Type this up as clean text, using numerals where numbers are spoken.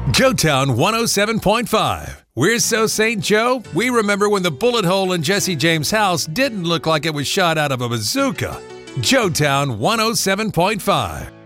Joetown 107.5. We're so St. Joe, we remember when the bullet hole in Jesse James' house didn't look like it was shot out of a bazooka. Joetown 107.5.